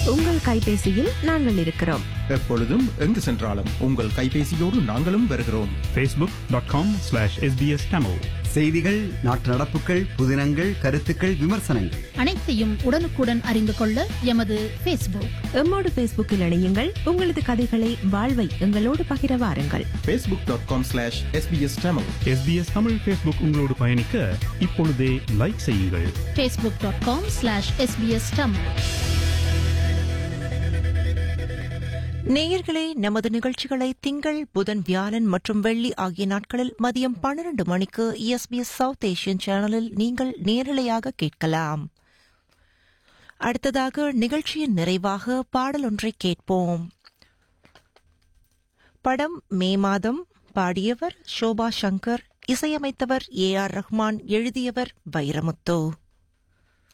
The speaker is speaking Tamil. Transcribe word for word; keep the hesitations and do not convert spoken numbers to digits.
உங்கள் கைபேசியில் நாங்கள் இருக்கிறோம். எப்பொழுதும் எங்கு சென்றாலும் உங்கள் கைபேசியோடு நாங்களும் வருகிறோம். Facebook dot com slash SBS Tamil. செய்திகள், நாட்டு நடப்புகள், புதினங்கள், கருத்துக்கள், விமர்சனங்கள் அனைத்தையும் உடனுக்குடன் அறிந்து கொள்ள எமது ஃபேஸ்புக். எம்மோடு ஃபேஸ்புக்கில் இணையுங்கள். உங்களது கதைகளை, வாழ்வை எங்களோடு பகிர வாருங்கள். Facebook dot com slash SBS Tamil. SBS Tamil Facebook உங்களோடு பயணிக்க இப்பொழுதே லைக் செய்யுங்கள். Facebook dot com slash SBS Tamil. நேயர்களே, நமது நிகழ்ச்சிகளை திங்கள், புதன், வியாழன் மற்றும் வெள்ளி ஆகிய நாட்களில் மதியம் பன்னிரண்டு மணிக்கு எஸ்பிஎஸ் சவுத் ஏசியன் சேனலில் நீங்கள் நேரலையாக கேட்கலாம். அடுத்ததாக நிகழ்ச்சியின் நிறைவாக பாடல் ஒன்றை கேட்போம். படம் மே மாதம். பாடியவர் ஷோபா சங்கர், இசையமைத்தவர் ஏ ஆர் ரஹ்மான், எழுதியவர் வைரமுத்து.